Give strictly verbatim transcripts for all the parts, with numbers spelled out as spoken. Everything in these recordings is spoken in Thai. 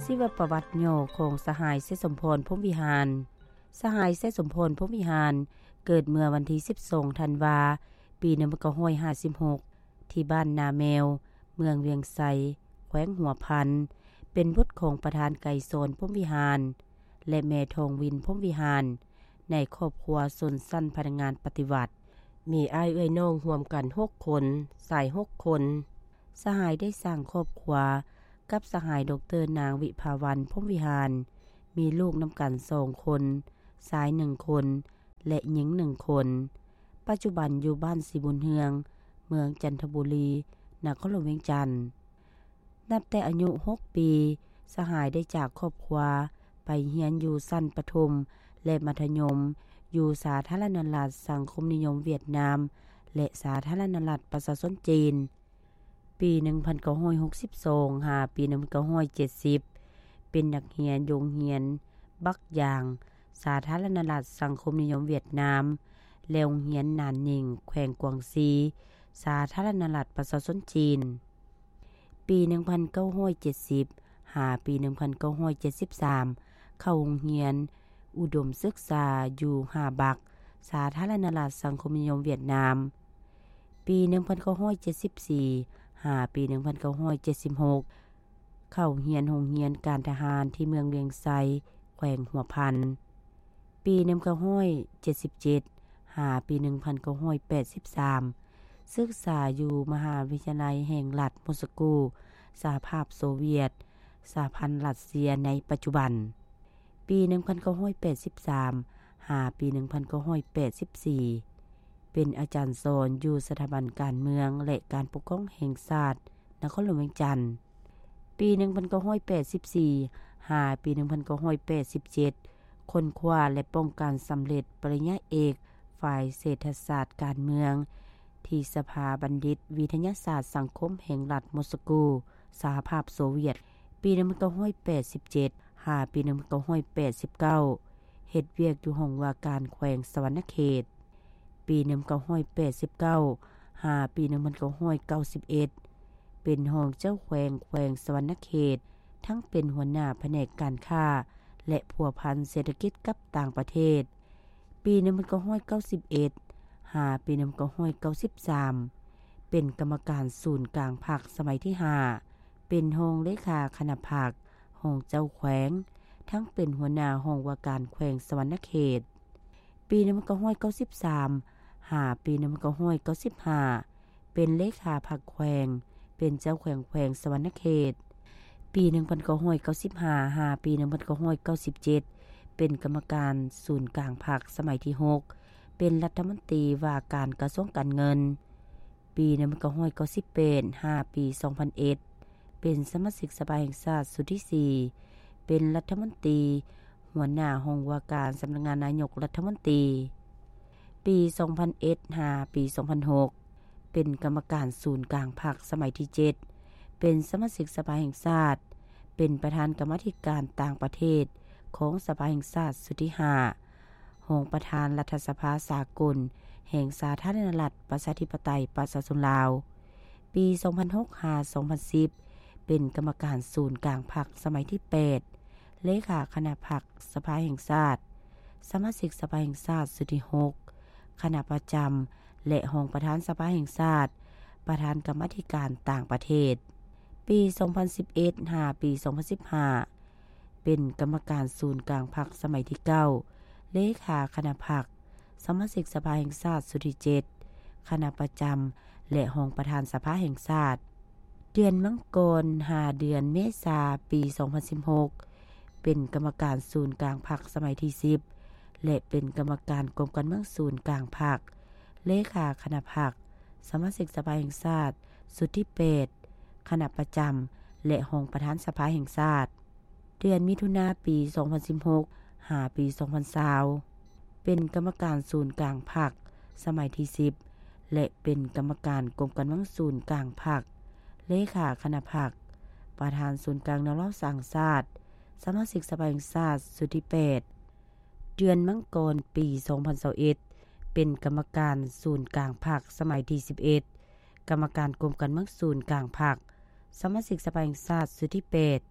ชีวประวัติย่อของสหายเสสมพรพรหมวิหารสหายเสสมพรพรหมวิหารเกิดเมื่อวันที่สิบสองธันวาปีหนึ่งพันเก้าร้อยห้าสิบหกที่บ้านนาแมวเมืองเวียงไสแขวงหัวพันเป็นบุตรของประธานไก่โซนพรหมวิหารและแม่ทองวินพรหมวิหารในครอบครัวชนชั้นพนักงานปฏิวัติมีอ้ายเอ้ยน้องร่วมกันหกคนสายหกคนสหายได้สร้างครอบครัวกับสหายดรนางวิภาวันพรหมวิหารมีลูกนํากันสองคนชายหนึ่งคนและหญิงหนึ่งคนปัจจุบันอยู่บ้านสีบุญเฮืองเมืองจันทบุรีนครหลวงเวียงจันทน์นับแต่อายุหกปีสหายได้จากครอบครัวไปเรียนอยู่ชั้นประถมและมัธยมอยู่สาธารณรัฐสังคมนิยมเวียดนามและสาธารณรัฐประชาชนจีนปีหนึ่งพันเก้าร้อยหกสิบสองหาปีหนึ่งพันเก้าร้อยเจ็ดสิบเป็นนักเรียนโรงเรียนบักยางสาธารณรัฐสังคมนิยมเวียดนามและโรงเรียนนานนิงแขวงกวางซีสาธารณรัฐประชาชนจีนปีหนึ่งพันเก้าร้อยเจ็ดสิบหาปีหนึ่งพันเก้าร้อยเจ็ดสิบสามเข้าโรงเรียนอุดมศึกษาอยู่หาบักสาธารณรัฐสังคมนิยมเวียดนามปีหนึ่งพันเก้าร้อยเจ็ดสิบสี่หาปีหนึ่งพันเก้าร้อยเจ็ดสิบหกเข้าเรียนโรงเรียนการทหารที่เมืองเวียงไสแขวงหัวพันปีหนึ่งพันเก้าร้อยเจ็ดสิบเจ็ดหาปีหนึ่งพันเก้าร้อยแปดสิบสามศึกษาอยู่มหาวิทยาลัยแห่งรัฐมอสโกสหภาพโซเวียตสหพันธ์รัสเซียในปัจจุบันปีหนึ่งพันเก้าร้อยแปดสิบสามหาปีหนึ่งพันเก้าร้อยแปดสิบสี่เป็นอาจารย์สอนอยู่สถาบันการเมืองและการปกครองแห่งชาตินครหลวงเวียงจันทน์ปีหนึ่งพันเก้าร้อยแปดสิบสี่หาปีหนึ่งพันเก้าร้อยแปดสิบเจ็ดค้นคว้าและป้องกันสำเร็จปริญญาเอกฝ่ายเศรษฐศาสตร์การเมืองที่สภาบัณฑิตวิทยาศาสตร์สังคมแห่งรัฐมอสโกสหภาพโซเวียตปีหนึ่งพันเก้าร้อยแปดสิบเจ็ดหาปีหนึ่งพันเก้าร้อยแปดสิบเก้าเฮ็ดเวียกอยู่ห้องว่าการแขวงสวรรณเขตปีหนึ่งพันเก้าร้อยแปดสิบเก้าหาปีหนึ่งพันเก้าร้อยเก้าสิบเอ็ดเป็นห้องเจ้าแขวงแขวงสวรรณเขตทั้งเป็นหัวหน้าแผนกการค้าและพัวพันเศรษฐกิจกับต่างประเทศปีหนึ่งพันเก้าร้อยเก้าสิบเอ็ดหาปีหนึ่งพันเก้าร้อยเก้าสิบสามเป็นกรรมการศูนย์กลางภาคสมัยที่ห้าเป็นห้องเลขาคณะภาคห้องเจ้าแขวงทั้งเป็นหัวหน้าห้องว่าการแขวงสวรรณเขตปีหนึ่งพันเก้าร้อยเก้าสิบสามหาปีหนึ่งพันเก้าร้อยเก้าสิบห้าเป็นเลขาภาคแขวงเป็นเจ้าแขวงแขวงสวรรณเขตปีหนึ่งพันเก้าร้อยเก้าสิบห้าหาปีหนึ่งพันเก้าร้อยเก้าสิบเจ็ดเป็นกรรมการศูนย์กลางภาคสมัยที่หกเป็นรัฐมนตรีว่าการกระทรวงการเงินปีหนึ่งพันเก้าร้อยเก้าสิบแปดหาปีสองพันเอ็ดเป็นสมาชิกสภาแห่งชาติสุดที่สี่เป็นรัฐมนตรีหัวหน้าห้องว่าการสำนักงานนายกรัฐมนตรีปีสองพันเอ็ดหาปีสองพันหกเป็นกรรมการศูนย์กลางภาคสมัยที่เจ็ดเป็นสมาชิกสภาแห่งชาติเป็นประธานกรรมาธิการต่างประเทศของสภาแห่งชาติสุดที่ห้ารองประธานรัฐสภาสากลแห่งสาธารณรัฐประชาธิปไตยประชาชนลาวปีสองพันหกหาสองพันสิบเป็นกรรมการศูนย์กลางพรรคสมัยที่แปดเลขาคณะพรรคสภาแห่งชาติสมาชิกสภาแห่งชาติสุดที่หกคณะประจำและรองประธานสภาแห่งชาติประธานกรรมาธิการต่างประเทศปีสองพันสิบเอ็ดหาปีสองพันสิบห้าเป็นกรรมการศูนย์กลางพรรคสมัยที่เก้าเลขาคณะพรรคสมาชิกสภาแห่งชาติสุดที่เจ็ดคณะประจำและรองประธานสภาแห่งชาติเดือนมังกรหาเดือนเมษาปีสองพันสิบหกเป็นกรรมการศูนย์กลางพรรคสมัยที่สิบและเป็นกรรมการกรมการเมืองศูนย์กลางพรรคเลขาคณะพรรคสมาชิกสภาแห่งชาติสุดที่แปดคณะประจำและรองประธานสภาแห่งชาติเดือนมิถุนายนปีสองพันสิบหกหาปีสองพันยี่สิบเป็นกรรมการศูนย์กลางพรรคสมัยที่สิบและเป็นกรรมการกรมการเมืองศูนย์กลางพรรคเลขาคณะพรรคประธานศูนย์กลางแนวร่วมสร้างชาติสมาชิกสภาแห่งชาติสุดที่แปดเดือนมังกรปีสองพันยี่สิบเอ็ดเป็นกรรมการศูนย์กลางพรรคสมัยที่สิบเอ็ดกรรมการกรมการเมืองศูนย์กลางพรรคสมาชิกสภาแห่งชาติสุดที่แปด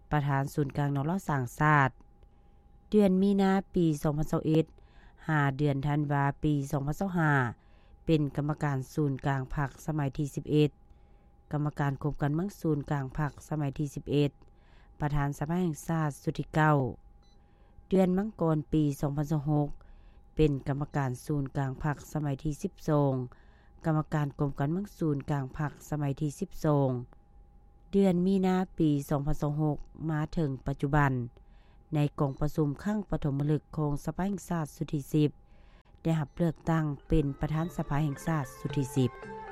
ประธานศูนย์กลางนรสร้างชาติเดือนมีนาปีสองพันยี่สิบเอ็ด ห้าเดือนธันวาปีสองพันยี่สิบห้าเป็นกรรมการศูนย์กลางพรรคสมัยที่สิบเอ็ดกรรมการกรมการเมืองศูนย์กลางพรรคสมัยที่สิบเอ็ดประธานสภาแห่งชาติสุดที่เก้าเดือนมังกรปีสองพันยี่สิบหกเป็นกรรมการศูนย์กลางพรรคสมัยที่สิบสองกรรมการกรมการเมืองศูนย์กลางพรรคสมัยที่สิบสองเดือนมีนาปีสองพันยี่สิบหกมาถึงปัจจุบันในกองประชุมครั้งปฐมฤกษ์ของสภาแห่งชาติสุดที่สิบได้รับเลือกตั้งเป็นประธานสภาแห่งชาติสุดที่สิบ